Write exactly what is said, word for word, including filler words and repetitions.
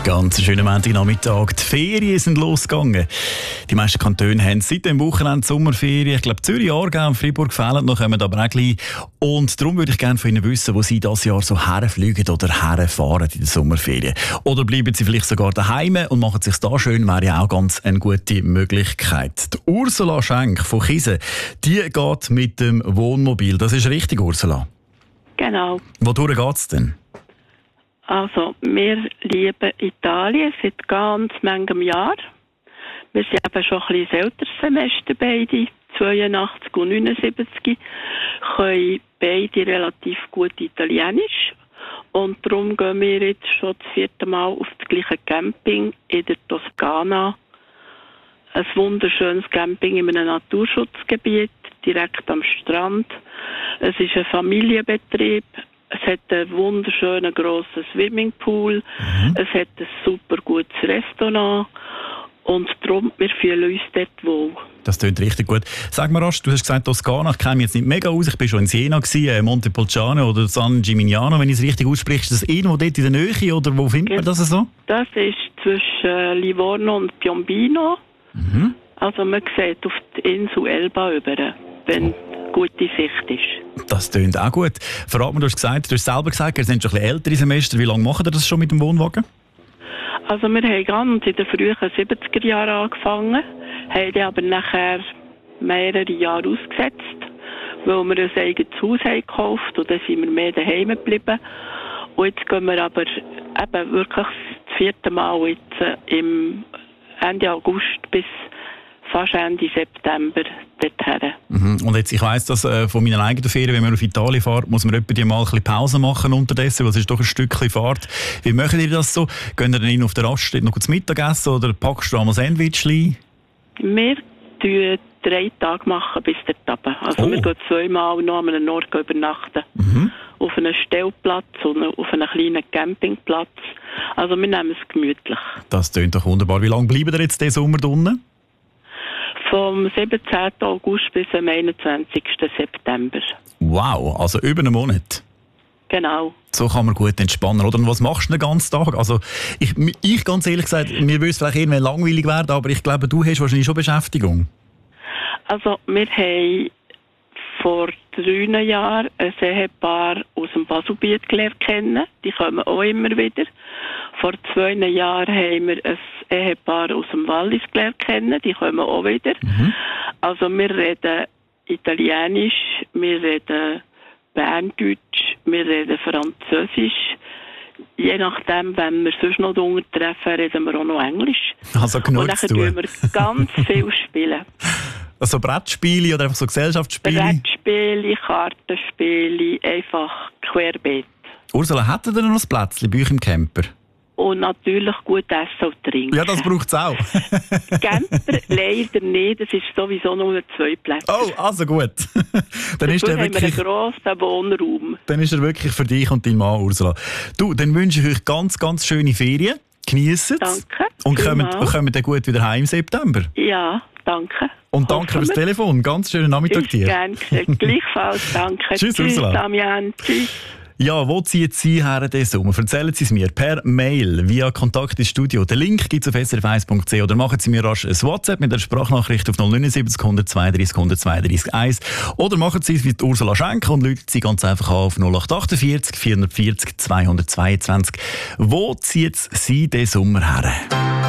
Ganz schönen Montagnachmittag. Die Ferien sind losgegangen. Die meisten Kantone haben seit dem Wochenende Sommerferien. Ich glaube, Zürich, Aargau und Freiburg fehlen noch, kommen aber auch gleich. Und darum würde ich gerne von Ihnen wissen, wo Sie dieses Jahr so herfliegen oder herfahren in den Sommerferien. Oder bleiben Sie vielleicht sogar daheim und machen es sich da schön, wäre ja auch ganz eine gute Möglichkeit. Die Ursula Schenk von Kise, die geht mit dem Wohnmobil. Das ist richtig, Ursula? Genau. Wodurch geht es denn? Also, wir lieben Italien seit ganz manchem Jahr. Wir sind eben schon ein bisschen älteres Semester beide, zweiundachtzig und neunundsiebzig, können beide relativ gut Italienisch. Und darum gehen wir jetzt schon das vierte Mal auf das gleiche Camping in der Toskana. Ein wunderschönes Camping in einem Naturschutzgebiet, direkt am Strand. Es ist ein Familienbetrieb. Es hat einen wunderschönen grossen Swimmingpool. Mhm. Es hat ein super gutes Restaurant. Und darum, wir fühlen uns dort wohl. Das klingt richtig gut. Sag mal rasch, du hast gesagt, Toskana, ich kenne mich jetzt nicht mega aus. Ich war schon in Siena, gewesen, Montepulciano oder San Gimignano, wenn ich es richtig ausspreche. Ist das irgendwo dort in der Nähe oder wo findet man das so? Das ist zwischen Livorno und Piombino. Mhm. Also man sieht auf die Insel Elba über, wenn oh. gute Sicht ist. Das klingt auch gut. Verrat mir, du hast gesagt, du hast selber gesagt, ihr seid schon ein bisschen ältere Semester. Wie lange macht ihr das schon mit dem Wohnwagen? Also wir haben ganz in den frühen siebziger Jahren angefangen, haben dann aber nachher mehrere Jahre ausgesetzt, weil wir ein eigenes Haus haben gekauft und dann sind wir mehr daheim geblieben. Und jetzt gehen wir aber eben wirklich das vierte Mal jetzt im Ende August bis fast Ende September dorthin. Mhm. Und jetzt, ich weiss, dass äh, von meiner eigenen Ferien, wenn man auf Italien fährt, muss man etwa die mal ein bisschen Pause machen unterdessen, weil es ist doch ein Stückchen Fahrt. Wie machen ihr das so? Gehen ihr dann auf der Raststätte noch zu Mittagessen oder packst du einmal Sandwichli? Wir tun drei Tage machen bis dort. Also oh. wir gehen zweimal noch an einem Ort übernachten. Mhm. Auf einem Stellplatz und auf einem kleinen Campingplatz. Also wir nehmen es gemütlich. Das klingt doch wunderbar. Wie lange bleiben ihr jetzt diesen Sommer drinnen? Vom siebzehnten August bis am einundzwanzigsten September. Wow, also über einen Monat? Genau. So kann man gut entspannen, oder? Und was machst du den ganzen Tag? Also ich, ich ganz ehrlich gesagt, mir würde es vielleicht irgendwann langweilig werden, aber ich glaube, du hast wahrscheinlich schon Beschäftigung. Also wir haben vor drei Jahren ein Ehepaar aus dem Baselbiet gelernt kennen. Die kommen auch immer wieder. Vor zwei Jahren haben wir ein Ehepaar aus dem Wallis gelernt kennen. Die kommen auch wieder. Mhm. Also wir reden Italienisch, wir reden Berndeutsch, wir reden Französisch. Je nachdem, wenn wir sonst noch treffen, reden wir auch noch Englisch. Also genug Und dann zu tun. wir ganz viel spielen. Also Brettspiele oder einfach so Gesellschaftsspiele? Brettspiele, Kartenspiele, einfach querbeet. Ursula, hättet ihr noch ein Plätzchen bei euch im Camper? Und natürlich gut essen und trinken. Ja, das braucht es auch. Camper leider nicht, das ist sowieso nur zwei Plätze. Oh, also gut. Dann ist der wirklich, haben wir einen grossen Wohnraum. Dann ist er wirklich für dich und deinen Mann, Ursula. Du, dann wünsche ich euch ganz, ganz schöne Ferien. Geniessen es. Danke. Und kommen, kommen dann gut wieder heim im September. Ja, danke. Und danke fürs Telefon. Ganz schönen Nachmittag dir. Gerne gesehen. Gleichfalls, danke. Tschüss, Tschüss, Ursula. Damian. Tschüss. Ja, wo zieht Sie her diesen Sommer? Erzählen Sie es mir per Mail, via Kontakt ins Studio. Den Link gibt es auf s r f eins punkt c h oder machen Sie mir rasch ein WhatsApp mit einer Sprachnachricht auf null neun sieben null eins zwei drei null eins zwei drei eins. Oder machen Sie es wie Ursula Schenk und rufen Sie ganz einfach an auf null acht vier acht vier vier vier null zweihundertzweiundzwanzig. Wo zieht Sie diesen Sommer her?